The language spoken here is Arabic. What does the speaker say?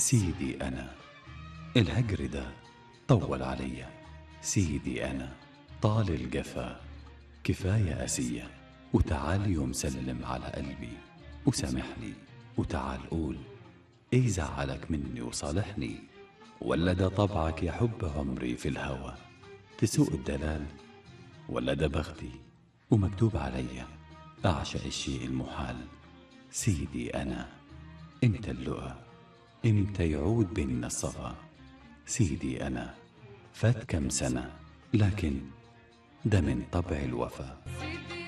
سيدي أنا الهجر ده طول عليا، سيدي أنا طال الجفا، كفاية أسية، وتعال يوم سلم على قلبي وسامحني، وتعال قول إيه زعلك مني وصالحني، ولا ده طبعك يا حب عمري في الهوى تسوق الدلال، ولا ده بختي ومكتوب عليا أعشق الشيء المحال. سيدي أنا إمتى اللقا، إمتى يعود بيننا الصفا، سيدي أنا فات كم سنة لكن ده من طبع الوفا.